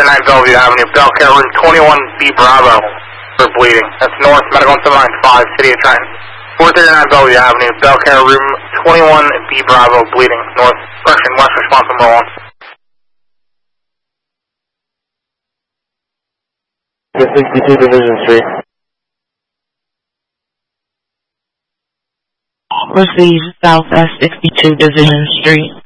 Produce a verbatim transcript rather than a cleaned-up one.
thirty-nine Bellevue Avenue, Belcare room twenty-one B Bravo for bleeding. That's north, medical seven nine five, City of Trenton. four thirty-nine Bellevue Avenue, Belcare room twenty-one B Bravo, bleeding, north, correction, west response number one. sixty-two Division Street. Proceed southwest sixty-two Division Street.